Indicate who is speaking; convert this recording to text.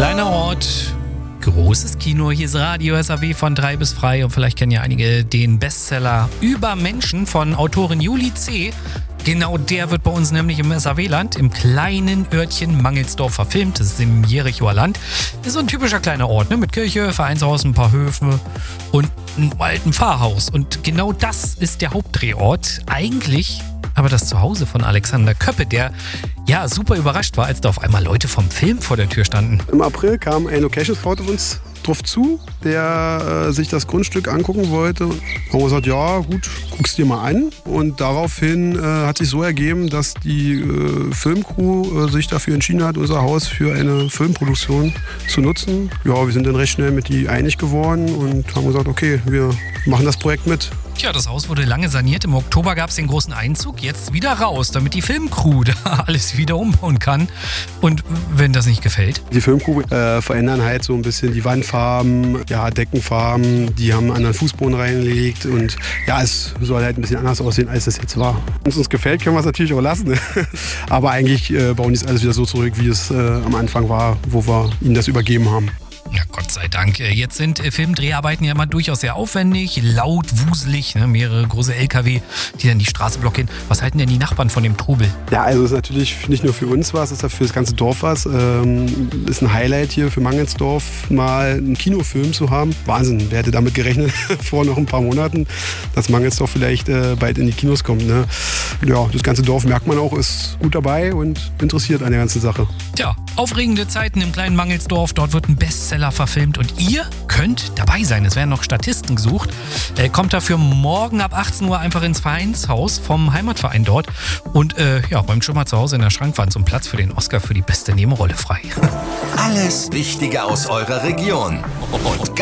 Speaker 1: Kleiner Ort, großes Kino, hier ist Radio SAW von 3 bis frei und vielleicht kennen ja einige den Bestseller Über Menschen von Autorin Julie C. Genau der wird bei uns nämlich im SAW-Land, im kleinen Örtchen Mangelsdorf verfilmt. Das ist im Jerichoer Land. Das ist so ein typischer kleiner Ort, ne? Mit Kirche, Vereinshaus, ein paar Höfe und einem alten Pfarrhaus. Und genau das ist der Hauptdrehort. Eigentlich aber das Zuhause von Alexander Köppe, der ja super überrascht war, als da auf einmal Leute vom Film vor der Tür standen.
Speaker 2: Im April kam ein Location Scout auf uns drauf zu, der sich das Grundstück angucken wollte. Haben wir gesagt, ja gut, guck's dir mal an. Und daraufhin hat sich so ergeben, dass die Filmcrew sich dafür entschieden hat, unser Haus für eine Filmproduktion zu nutzen. Ja, wir sind dann recht schnell mit die einig geworden und haben gesagt, okay, wir machen das Projekt mit.
Speaker 1: Tja, das Haus wurde lange saniert. Im Oktober gab es den großen Einzug. Jetzt wieder raus, damit die Filmcrew da alles wieder umbauen kann. Und wenn das nicht gefällt?
Speaker 2: Die Filmcrew verändern halt so ein bisschen die Wandfarben, ja, Deckenfarben. Die haben einen anderen Fußboden reingelegt. Und ja, es soll halt ein bisschen anders aussehen, als es jetzt war. Wenn es uns gefällt, können wir es natürlich auch lassen. Aber eigentlich bauen die es alles wieder so zurück, wie es am Anfang war, wo wir ihnen das übergeben haben.
Speaker 1: Ja, Gott sei Dank. Jetzt sind Filmdreharbeiten ja immer durchaus sehr aufwendig, laut, wuselig, ne? Mehrere große LKW, die dann die Straße blockieren. Was halten denn die Nachbarn von dem Trubel?
Speaker 2: Ja, also es ist natürlich nicht nur für uns was, es ist ja für das ganze Dorf was. Ist ein Highlight hier für Mangelsdorf, mal einen Kinofilm zu haben. Wahnsinn, wer hätte damit gerechnet vor noch ein paar Monaten, dass Mangelsdorf vielleicht bald in die Kinos kommt. Ne? Ja, das ganze Dorf, merkt man auch, ist gut dabei und interessiert an der ganzen Sache.
Speaker 1: Tja, aufregende Zeiten im kleinen Mangelsdorf. Dort wird ein Bestseller verfilmt und ihr könnt dabei sein. Es werden noch Statisten gesucht. Kommt dafür morgen ab 18 Uhr einfach ins Vereinshaus vom Heimatverein dort und räumt schon mal zu Hause in der Schrankwand so einen Platz für den Oscar für die beste Nebenrolle frei.
Speaker 3: Alles Wichtige aus eurer Region und